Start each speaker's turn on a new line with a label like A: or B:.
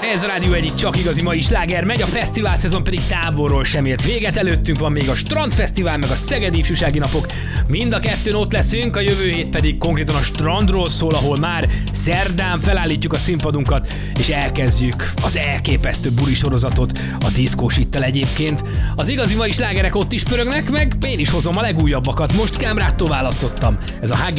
A: Ez a Rádió egyik csak igazi mai sláger megy, a fesztivál szezon pedig távolról sem ért véget. Előttünk van még a Strandfesztivál, meg a Szegedi Ifjúsági Napok. Mind a kettőn ott leszünk, a jövő hét pedig konkrétan a strandról szól, ahol már szerdán felállítjuk a színpadunkat, és elkezdjük az elképesztő buli sorozatot, a diszkós ittal egyébként. Az igazi mai slágerek ott is pörögnek, meg én is hozom a legújabbakat. Most Kámrától választottam. Ez a